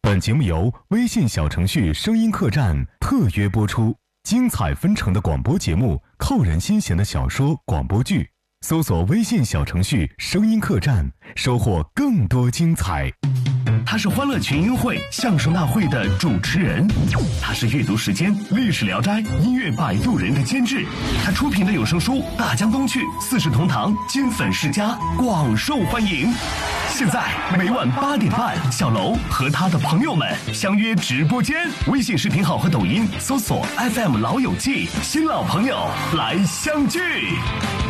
本节目由微信小程序声音客栈特约播出，精彩纷呈的广播节目，扣人心弦的小说、广播剧，搜索微信小程序声音客栈，收获更多精彩。 他是欢乐群英会相声大会的主持人，他是阅读时间历史聊斋音乐摆渡人的监制，他出品的有声书《大江东去》四世同堂金粉世家广受欢迎。现在每晚8点半，小楼和他的朋友们相约直播间，微信视频号和抖音搜索 FM 老友记，新老朋友来相聚。